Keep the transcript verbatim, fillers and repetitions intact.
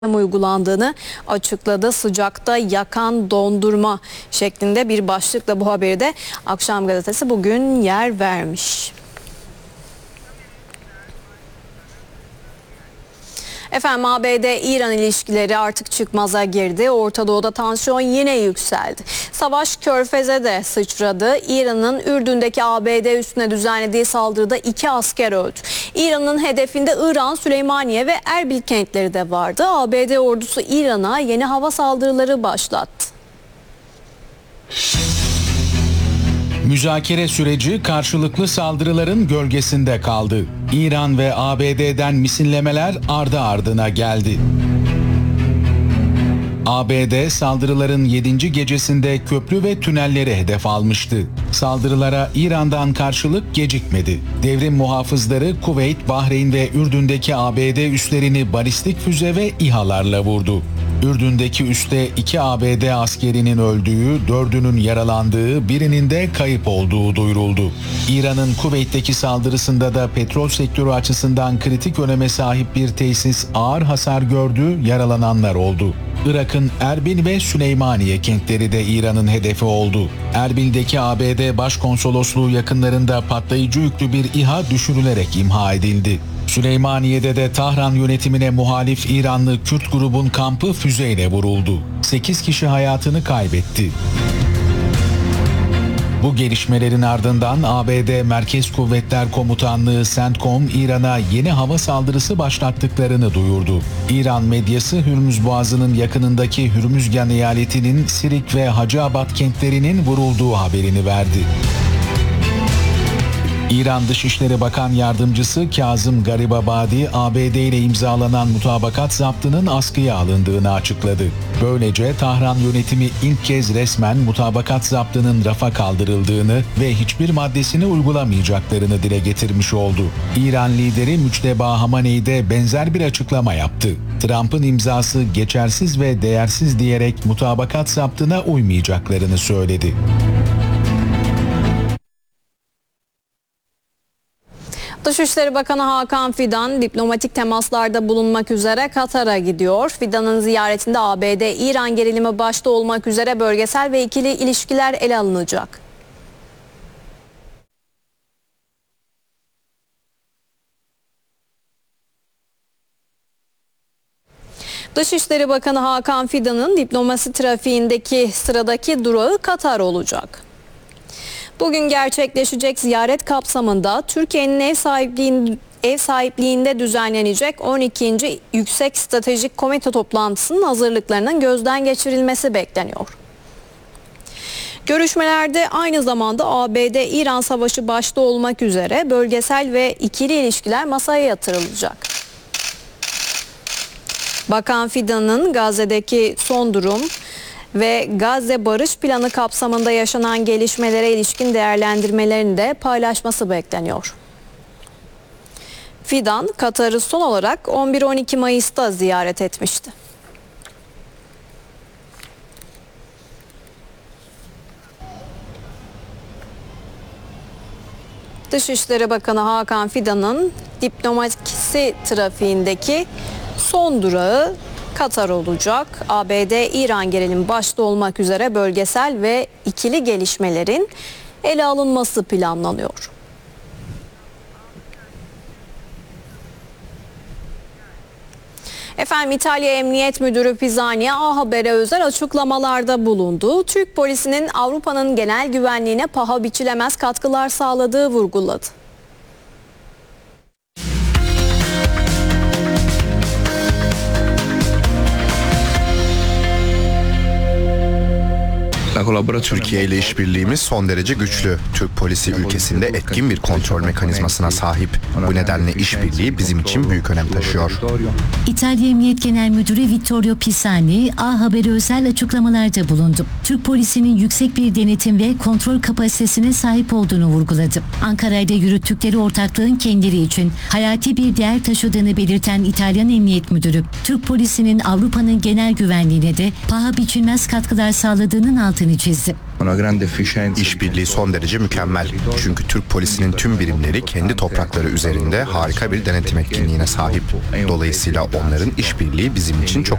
uygulandığını açıkladı. Sıcakta yakan dondurma şeklinde bir başlıkla bu haberi de Akşam Gazetesi bugün yer vermiş. Efendim A B D-İran ilişkileri artık çıkmaza girdi. Orta Doğu'da tansiyon yine yükseldi. Savaş Körfez'e de sıçradı. İran'ın Ürdün'deki A B D üssüne düzenlediği saldırıda iki asker öldü. İran'ın hedefinde İran, Süleymaniye ve Erbil kentleri de vardı. A B D ordusu İran'a yeni hava saldırıları başlattı. Müzakere süreci karşılıklı saldırıların gölgesinde kaldı. İran ve A B D'den misillemeler ardı ardına geldi. A B D saldırıların yedinci gecesinde köprü ve tünelleri hedef almıştı. Saldırılara İran'dan karşılık gecikmedi. Devrim muhafızları Kuveyt, Bahreyn ve Ürdün'deki A B D üslerini balistik füze ve İHA'larla vurdu. Ürdün'deki üste iki A B D askerinin öldüğü, dördünün yaralandığı, birinin de kayıp olduğu duyuruldu. İran'ın Kuveyt'teki saldırısında da petrol sektörü açısından kritik öneme sahip bir tesis ağır hasar gördü, yaralananlar oldu. Irak'ın Erbil ve Süleymaniye kentleri de İran'ın hedefi oldu. Erbil'deki A B D Başkonsolosluğu yakınlarında patlayıcı yüklü bir İHA düşürülerek imha edildi. Süleymaniye'de de Tahran yönetimine muhalif İranlı Kürt grubun kampı füzeyle vuruldu. sekiz kişi hayatını kaybetti. Bu gelişmelerin ardından A B D Merkez Kuvvetler Komutanlığı CENTCOM İran'a yeni hava saldırısı başlattıklarını duyurdu. İran medyası Hürmüz Boğazı'nın yakınındaki Hürmüzgan eyaletinin Sirik ve Hacıabad kentlerinin vurulduğu haberini verdi. İran Dışişleri Bakan Yardımcısı Kazım Garibabadi, A B D ile imzalanan mutabakat zaptının askıya alındığını açıkladı. Böylece Tahran yönetimi ilk kez resmen mutabakat zaptının rafa kaldırıldığını ve hiçbir maddesini uygulamayacaklarını dile getirmiş oldu. İran lideri Müçteba Hamaney de benzer bir açıklama yaptı. Trump'ın imzası geçersiz ve değersiz diyerek mutabakat zaptına uymayacaklarını söyledi. Dışişleri Bakanı Hakan Fidan diplomatik temaslarda bulunmak üzere Katar'a gidiyor. Fidan'ın ziyaretinde A B D-İran gerilimi başta olmak üzere bölgesel ve ikili ilişkiler ele alınacak. Dışişleri Bakanı Hakan Fidan'ın diplomasi trafiğindeki sıradaki durağı Katar olacak. Bugün gerçekleşecek ziyaret kapsamında Türkiye'nin ev sahipliğinde, ev sahipliğinde düzenlenecek on ikinci Yüksek Stratejik Komite toplantısının hazırlıklarının gözden geçirilmesi bekleniyor. Görüşmelerde aynı zamanda A B D-İran savaşı başta olmak üzere bölgesel ve ikili ilişkiler masaya yatırılacak. Bakan Fidan'ın Gazze'deki son durum ve Gazze Barış Planı kapsamında yaşanan gelişmelere ilişkin değerlendirmelerini de paylaşması bekleniyor. Fidan, Katar'ı son olarak on bir on iki Mayıs'ta ziyaret etmişti. Dışişleri Bakanı Hakan Fidan'ın diplomasi trafiğindeki son durağı Katar olacak. A B D-İran gerilimi başta olmak üzere bölgesel ve ikili gelişmelerin ele alınması planlanıyor. Efendim İtalya Emniyet Müdürü Pisani A Haber'e özel açıklamalarda bulundu. Türk polisinin Avrupa'nın genel güvenliğine paha biçilemez katkılar sağladığı vurguladı. Türkiye ile işbirliğimiz son derece güçlü. Türk polisi ülkesinde etkin bir kontrol mekanizmasına sahip. Bu nedenle işbirliği bizim için büyük önem taşıyor. İtalya Emniyet Genel Müdürü Vittorio Pisani A Haber'e özel açıklamalarda bulundu. Türk polisinin yüksek bir denetim ve kontrol kapasitesine sahip olduğunu vurguladı. Ankara'da yürüttükleri ortaklığın kendileri için hayati bir değer taşıdığını belirten İtalyan Emniyet Müdürü, Türk polisinin Avrupa'nın genel güvenliğine de paha biçilmez katkılar sağladığının altını çizdi. İşbirliği son derece mükemmel. Çünkü Türk polisinin tüm birimleri kendi toprakları üzerinde harika bir denetim etkinliğine sahip. Dolayısıyla onların işbirliği bizim için çok